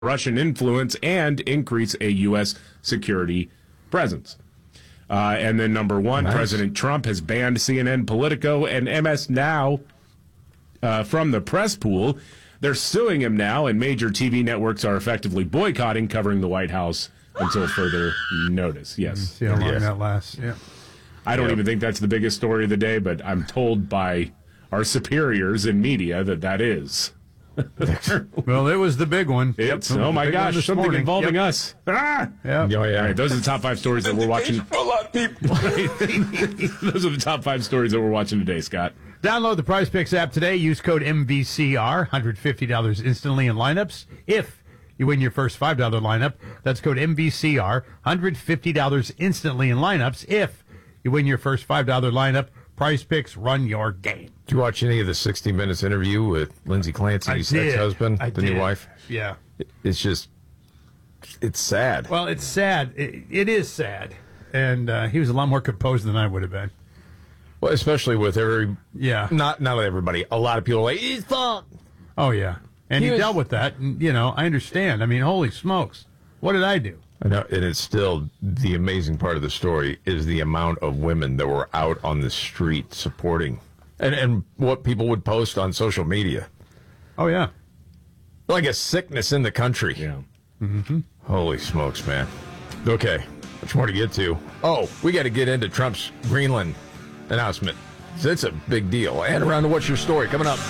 Russian influence and increase a U.S. security presence. And then number one, nice. President Trump has banned CNN, Politico, and MS Now from the press pool. They're suing him now, and major TV networks are effectively boycotting covering the White House until further notice. Yes. See how long that lasts. Yeah. I don't even think that's the biggest story of the day, but I'm told by our superiors in media that is. Well, it was the big one. It's, oh my gosh, something involving us. Ah! Yeah. Oh, yeah. All right, those are the top 5 stories that we're watching. For a lot of people. Those are the top 5 stories that we're watching today, Scott. Download the Prize Picks app today. Use code MVCR, $150 instantly in lineups. If you win your first $5 lineup, that's code MVCR, $150 instantly in lineups. If you win your first $5 lineup, Prize Picks, run your game. Did you watch any of the 60 Minutes interview with Lindsay Clancy's ex-husband, the new wife? Yeah. It's just, it's sad. Well, it's sad. It is sad. And he was a lot more composed than I would have been. Well, especially with not everybody. A lot of people are like, he's fucked. Oh, yeah. And he dealt with that. And, I understand. I mean, holy smokes. What did I do? I know, and it's still the amazing part of the story is the amount of women that were out on the street supporting and what people would post on social media. Oh, yeah. Like a sickness in the country. Yeah. Mm-hmm. Holy smokes, man. Okay, much more to get to. Oh, we got to get into Trump's Greenland announcement. It's a big deal. And around to What's Your Story coming up.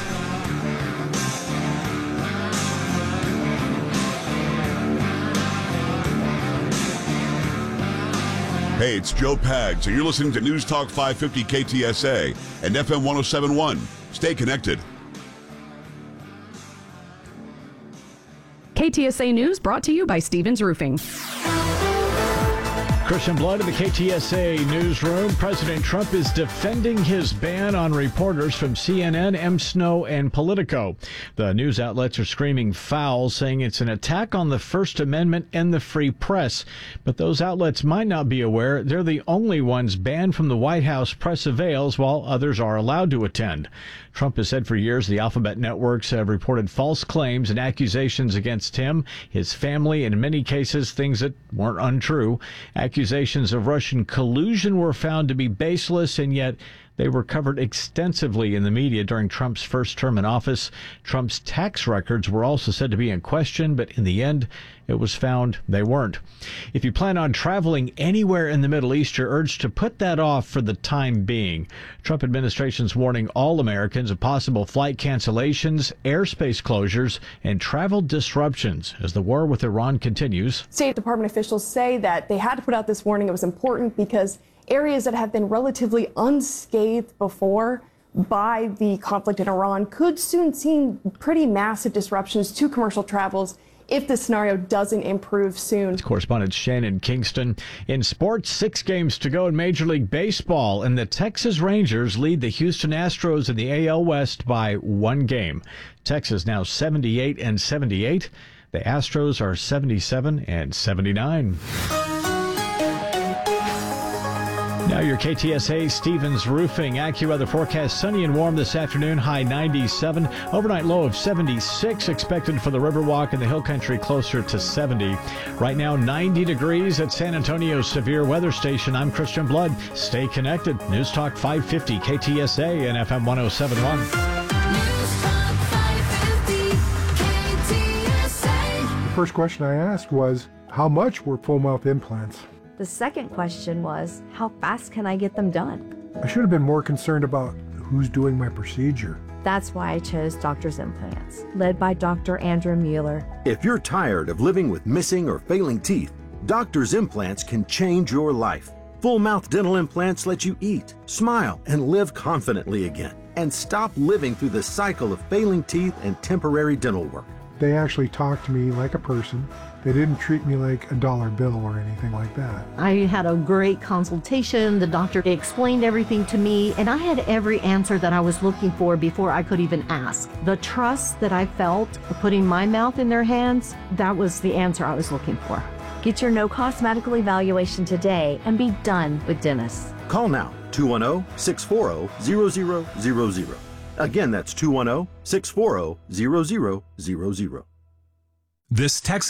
Hey, it's Joe Pags, and you're listening to News Talk 550 KTSA and FM 1071. Stay connected. KTSA News brought to you by Stevens Roofing. Christian Blood in the KTSA newsroom. President Trump is defending his ban on reporters from CNN, MSNO, and Politico. The news outlets are screaming foul, saying it's an attack on the First Amendment and the free press. But those outlets might not be aware they're the only ones banned from the White House press avails, while others are allowed to attend. Trump has said for years the alphabet networks have reported false claims and accusations against him, his family, and in many cases things that weren't untrue. Accusations of Russian collusion were found to be baseless, and yet they were covered extensively in the media during Trump's first term in office. Trump's tax records were also said to be in question, but in the end, it was found they weren't. If you plan on traveling anywhere in the Middle East, you're urged to put that off for the time being. Trump administration's warning all Americans of possible flight cancellations, airspace closures, and travel disruptions as the war with Iran continues. State Department officials say that they had to put out this warning. It was important because areas that have been relatively unscathed before by the conflict in Iran could soon see pretty massive disruptions to commercial travels if the scenario doesn't improve soon. Correspondent Shannon Kingston. In sports, 6 games to go in Major League Baseball, and the Texas Rangers lead the Houston Astros in the AL West by 1 game. Texas now 78-78. The Astros are 77-79. Now your KTSA Stevens Roofing AccuWeather forecast. Sunny and warm this afternoon, high 97. Overnight low of 76 expected for the Riverwalk and the Hill Country, closer to 70. Right now 90 degrees at San Antonio's Severe Weather Station. I'm Christian Blood. Stay connected. News Talk 550 KTSA and FM 1071. News Talk 550 KTSA. The first question I asked was, how much were full mouth implants? The second question was, how fast can I get them done? I should have been more concerned about who's doing my procedure. That's why I chose Doctor's Implants, led by Dr. Andrew Mueller. If you're tired of living with missing or failing teeth, Doctor's Implants can change your life. Full mouth dental implants let you eat, smile, and live confidently again, and stop living through the cycle of failing teeth and temporary dental work. They actually talked to me like a person. They didn't treat me like a dollar bill or anything like that. I had a great consultation. The doctor explained everything to me, and I had every answer that I was looking for before I could even ask. The trust that I felt putting my mouth in their hands, that was the answer I was looking for. Get your no-cost medical evaluation today and be done with dentists. Call now, 210-640-0000. Again, that's 210-640-0000. This text